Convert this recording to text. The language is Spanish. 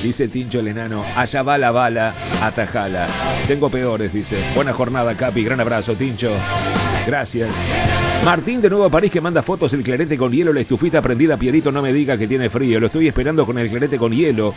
Dice Tincho el enano. Allá va la bala, atajala. Tengo peores, dice. Buena jornada, Capi. Gran abrazo, Tincho. Gracias. Martín de Nuevo París que manda fotos el clarete con hielo, la estufita prendida. Pierito, no me diga que tiene frío. Lo estoy esperando con el clarete con hielo.